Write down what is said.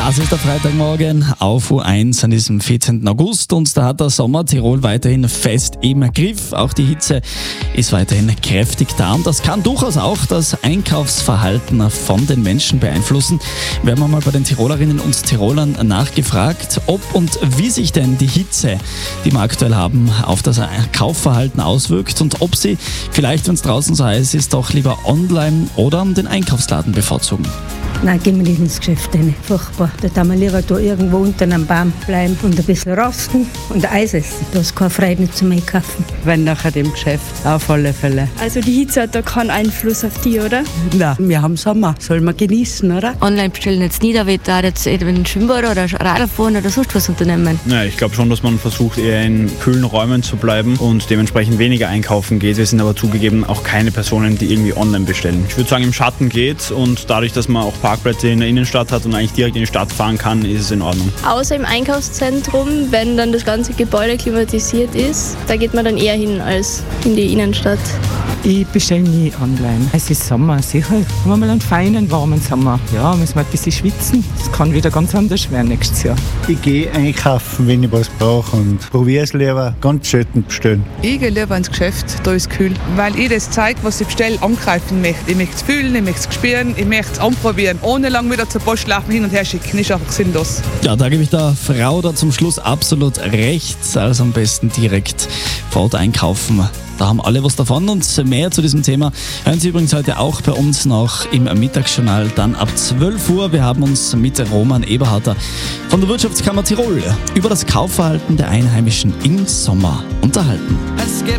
Das ist der Freitagmorgen auf U1 an diesem 14. August und da hat der Sommer Tirol weiterhin fest im Griff. Auch die Hitze ist weiterhin kräftig da und das kann durchaus auch das Einkaufsverhalten von den Menschen beeinflussen. Wir haben mal bei den Tirolerinnen und Tirolern nachgefragt, ob und wie sich denn die Hitze, die wir aktuell haben, auf das Kaufverhalten auswirkt und ob sie vielleicht, wenn es draußen so heiß ist, doch lieber online oder den Einkaufsladen bevorzugen. Nein, gehen wir nicht ins Geschäft rein. Furchtbar. Da kann man lieber da irgendwo unter einem Baum bleiben und ein bisschen rasten und Eis essen. Da ist keine Freude zum Einkaufen. Wenn nachher dem Geschäft, auf alle Fälle. Also die Hitze hat da keinen Einfluss auf die, oder? Nein, wir haben Sommer, soll man genießen, oder? Online bestellen jetzt nicht, aber da jetzt eben ein Schwimmbad oder Radl fahren oder sonst was unternehmen. Ja, ich glaube schon, dass man versucht, eher in kühlen Räumen zu bleiben und dementsprechend weniger einkaufen geht. Wir sind aber zugegeben auch keine Personen, die irgendwie online bestellen. Ich würde sagen, im Schatten geht und dadurch, dass man auch Parkplätze in der Innenstadt hat und eigentlich direkt in die Stadt fahren kann, ist es in Ordnung. Außer im Einkaufszentrum, wenn dann das ganze Gebäude klimatisiert ist, da geht man dann eher hin als in die Innenstadt. Ich bestelle nie online. Es ist Sommer, sicher. Haben wir mal einen feinen, warmen Sommer. Ja, müssen wir ein bisschen schwitzen. Es kann wieder ganz anders werden nächstes Jahr. Ich gehe einkaufen, wenn ich was brauche und probiere es lieber ganz selten bestellen. Ich gehe lieber ins Geschäft, da ist kühl. Weil ich das Zeug, was ich bestelle, angreifen möchte. Ich möchte es fühlen, ich möchte es spüren, ich möchte es anprobieren. Ohne lang wieder zur Post laufen, hin und her schicken. Ist einfach sinnlos. Ja, da gebe ich der Frau da zum Schluss absolut recht. Also am besten direkt vor Ort einkaufen. Da haben alle was davon und mehr zu diesem Thema hören Sie übrigens heute auch bei uns noch im Mittagsjournal, dann ab 12 Uhr. Wir haben uns mit Roman Eberharter von der Wirtschaftskammer Tirol über das Kaufverhalten der Einheimischen im Sommer unterhalten.